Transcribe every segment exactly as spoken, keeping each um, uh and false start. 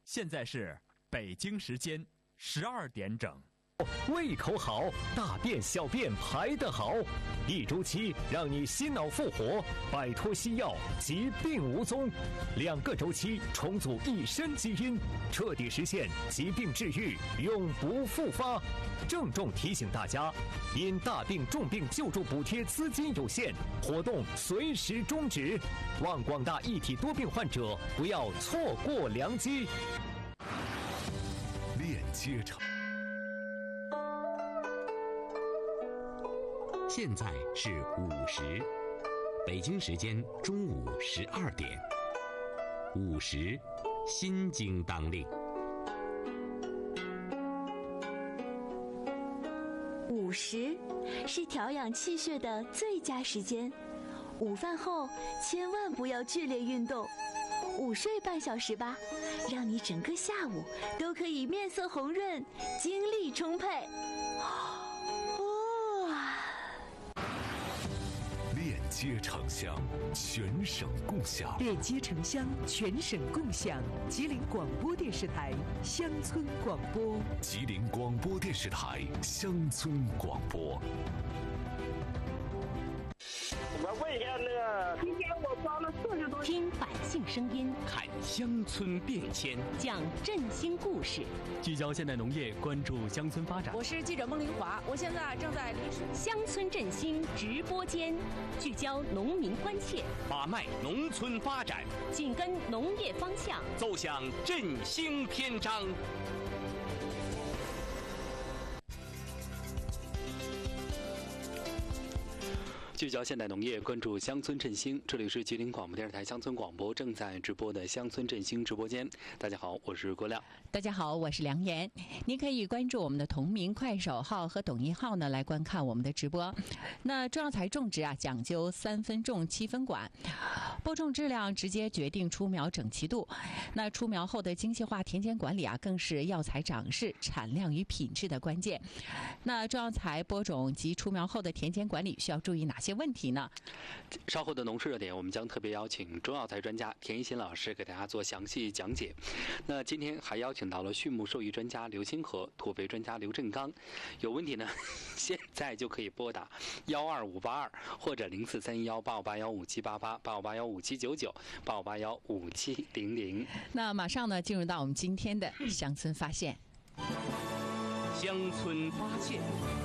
现在是北京时间十二点整。 胃口好，大便小便排得好，一周期让你心脑复活，摆脱西药，疾病无踪。两个周期重组一身基因，彻底实现疾病治愈，永不复发。郑重提醒大家，因大病重病救助补贴资金有限，活动随时终止，望广大一体多病患者不要错过良机。 链接场。现在是午时，北京时间中午十二点。午时，心经当令。 午时是调养气血的最佳时间，午饭后千万不要剧烈运动，午睡半小时吧，让你整个下午都可以面色红润，精力充沛。 链接城乡，全省共享。 链接城乡，全省共享。吉林广播电视台乡村广播。 吉林广播电视台乡村广播。 我问一下那个，今天我装了四十多。 听百姓声音， 看乡村变迁， 讲振兴故事， 聚焦现代农业，关注乡村发展。 我是记者孟玲华，我现在正在临时乡村振兴直播间，聚焦农民关切， 把脉农村发展， 紧跟农业方向， 奏响振兴篇章。 聚焦现代农业，关注乡村振兴。这里是吉林广播电视台乡村广播正在直播的乡村振兴直播间。大家好，我是郭亮。 大家好，我是梁岩。您可以关注我们的同名快手号和抖音号呢，来观看我们的直播。那中药材种植啊，讲究三分种七分管，播种质量直接决定出苗整齐度。那出苗后的精细化田间管理啊，更是药材长势、产量与品质的关键。那中药材播种及出苗后的田间管理需要注意哪些问题呢？ 稍后的农事热点，我们将特别邀请中药材专家田一新老师给大家做详细讲解。那今天还邀请到了畜牧兽医专家刘清河、土肥专家刘振刚。有问题呢，现在就可以拨打幺二五八二或者零四三一幺八五八幺五七八八八五八幺五七九九八五八幺五七零零。 那马上呢，进入到我们今天的乡村发现。 乡村发现。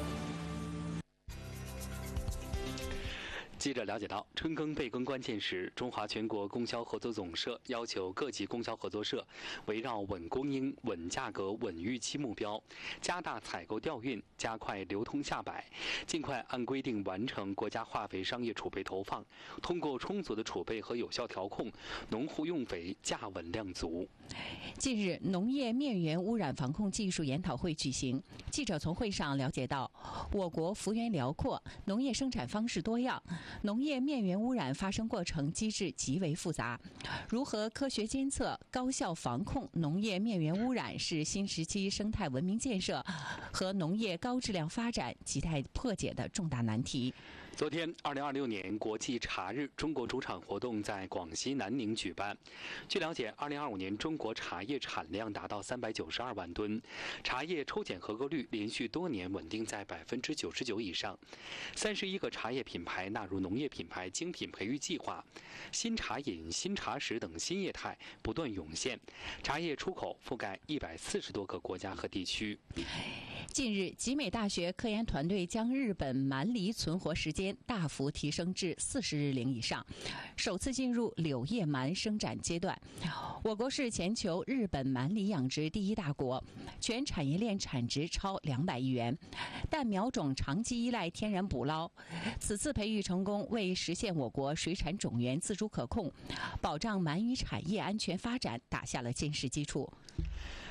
记者了解到，春耕备耕关键时，中华全国供销合作总社要求各级供销合作社围绕稳供应、稳价格、稳预期目标，加大采购调运，加快流通下摆，尽快按规定完成国家化肥商业储备投放，通过充足的储备和有效调控，农户用肥价稳量足。 近日，农业面源污染防控技术研讨会举行，记者从会上了解到，我国幅员辽阔，农业生产方式多样，农业面源污染发生过程机制极为复杂，如何科学监测、高效防控农业面源污染，是新时期生态文明建设和农业高质量发展亟待破解的重大难题。 昨天，二零二六年国际茶日中国主场活动在广西南宁举办。据了解，二零二五年中国茶叶产量达到三百九十二万吨，茶叶抽检合格率连续多年稳定在百分之九十九以上。三十一个茶叶品牌纳入农业品牌精品培育计划，新茶饮、新茶食等新业态不断涌现，茶叶出口覆盖一百四十多个国家和地区。 近日，集美大学科研团队将日本蛮梨存活时间大幅提升至四十日龄以上，首次进入柳叶蛮生长阶段。我国是全球日本蛮梨养殖第一大国，全产业链产值超两百亿元，但苗种长期依赖天然捕捞。此次培育成功，为实现我国水产种源自主可控，保障鳗鱼产业安全发展打下了坚实基础。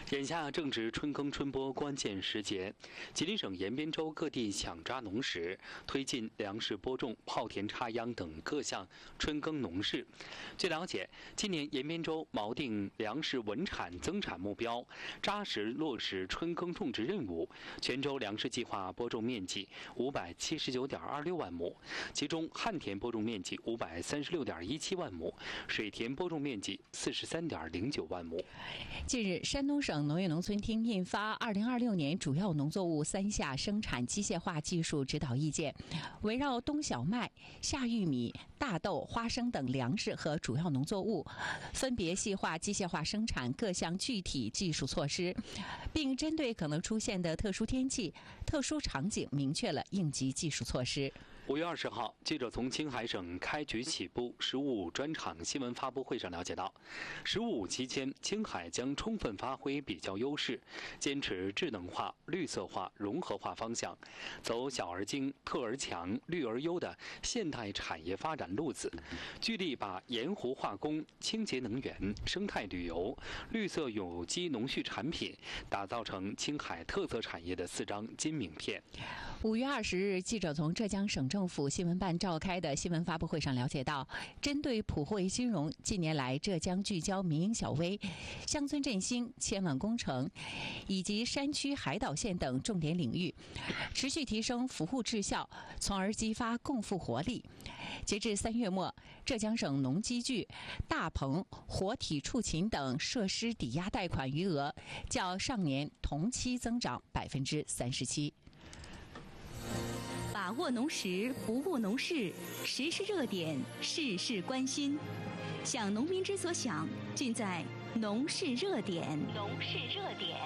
眼下正值春耕春播关键时节，吉林省延边州各地抢抓农时，推进粮食播种、泡田插秧等各项春耕农事。据了解，今年延边州锚定粮食稳产增产目标，扎实落实春耕种植任务。全州粮食计划播种面积五百七十九点二六万亩，其中旱田播种面积五百三十六点一七万亩，水田播种面积四十三点零九万亩。 近日，山东省农业农村厅印发《二零二六年主要农作物三下生产机械化技术指导意见》，围绕冬小麦、夏玉米、大豆、花生等粮食和主要农作物，分别细化机械化生产各项具体技术措施，并针对可能出现的特殊天气、特殊场景，明确了应急技术措施。 五月二十号，记者从青海省开局起步“十五五”专场新闻发布会上了解到，“十五五”期间，青海将充分发挥比较优势，坚持智能化、绿色化、融合化方向，走小而精、特而强、绿而优的现代产业发展路子，聚力把盐湖化工、清洁能源、生态旅游、绿色有机农畜产品打造成青海特色产业的四张金名片。 五月二十日，记者从浙江省政府新闻办召开的新闻发布会上了解到，针对普惠金融，近年来浙江聚焦民营小微、乡村振兴、千万工程以及山区海岛县等重点领域，持续提升服务质效，从而激发共富活力。截至三月末，浙江省农机具、大棚、活体畜禽等设施抵押贷款余额较上年同期增长百分之三十七。 把握农时，不误农事，时事热点，事事关心。想农民之所想，尽在农事热点。农事热点。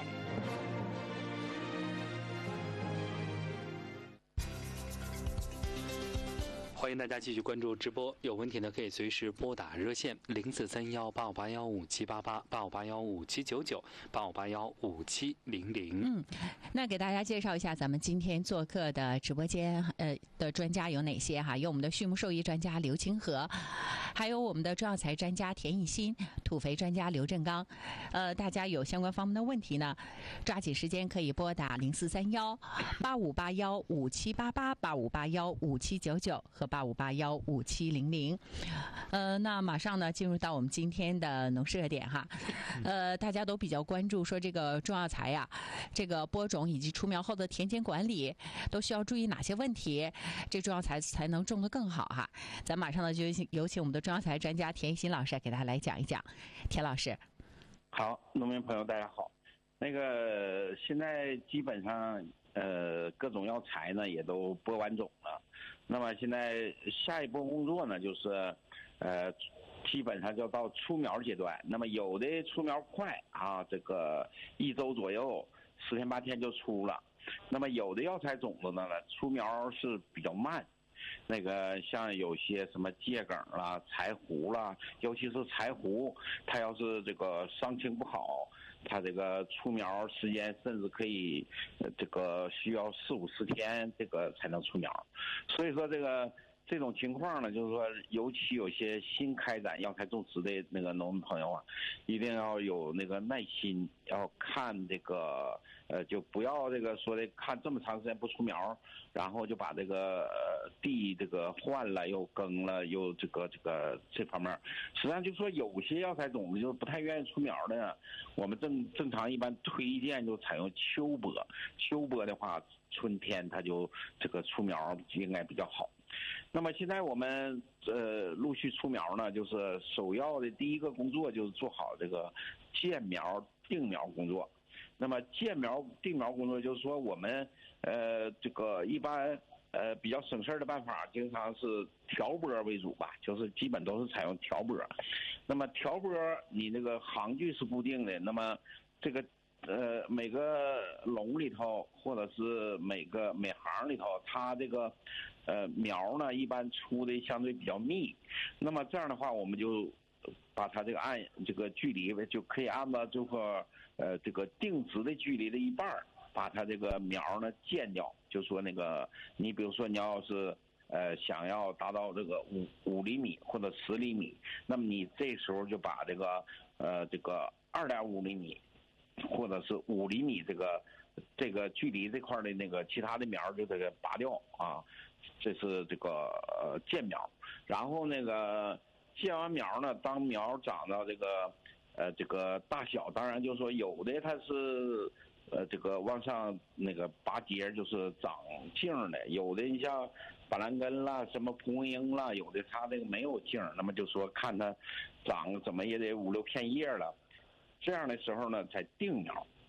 欢迎大家继续关注直播，有问题呢可以随时拨打热线零四三幺八五八幺五七八八八五八幺五七九九八五八幺五七零零。 嗯，那给大家介绍一下咱们今天做客的直播间呃的专家有哪些哈？有我们的畜牧兽医专家刘清河，还有我们的中药材专家田艺新，土肥专家刘振刚。呃，大家有相关方面的问题呢，抓紧时间可以拨打零四三幺八五八幺五七八八八五八幺五七九九和八五八幺五七零零。呃，那马上呢进入到我们今天的农事热点哈。呃，大家都比较关注说这个中药材呀、啊，这个播种以及除苗后的田间管理都需要注意哪些问题，这中药材才能种得更好哈。咱马上呢就有请我们的中药材专家田一新老师给大家来讲一讲。田老师， 好，农民朋友大家好。那个现在基本上呃各种药材呢也都播完种了，那么现在下一步工作呢就是呃基本上就到出苗阶段。那么有的出苗快啊，这个一周左右十天八天就出了。那么有的药材种子呢出苗是比较慢，那个像有些什么秸秆啦、柴胡啦，尤其是柴胡，它要是这个伤情不好，它这个出苗时间甚至可以，呃，这个需要四五十天，这个才能出苗。所以说这个这种情况呢，就是说，尤其有些新开展药材种植的那个农民朋友啊，一定要有那个耐心，要看这个，呃，就不要这个说的看这么长时间不出苗，然后就把这个呃地这个换了又耕了又这个这个这方面，实际上就说有些药材种子就不太愿意出苗的，我们正正常一般推荐就采用秋播，秋播的话，春天它就这个出苗应该比较好。那么现在我们呃陆续出苗呢，就是首要的第一个工作就是做好这个建苗定苗工作。那么建苗定苗工作就是说我们呃这个一般呃比较省事儿的办法，经常是调播为主吧，就是基本都是采用调播。那么调播你那个行距是固定的，那么这个呃每个垄里头或者是每个每行里头，它这个呃苗呢一般出的相对比较密，那么这样的话我们就把它这个按这个距离就可以按照这个呃这个定植的距离的一半，把它这个苗呢建掉。就说那个你比如说你要是呃想要达到这个五五厘米或者十厘米，那么你这时候就把这个呃这个二点五厘米或者是五厘米这个这个距离这块的那个其他的苗就这个拔掉啊，这是这个呃间苗。然后那个间完苗呢，当苗长到这个呃这个大小，当然就是说有的它是呃这个往上那个拔节，就是长茎的，有的你像板蓝根啦、什么蒲公英啦，有的它这个没有茎，那么就说看它长怎么也得五六片叶了，这样的时候呢才定苗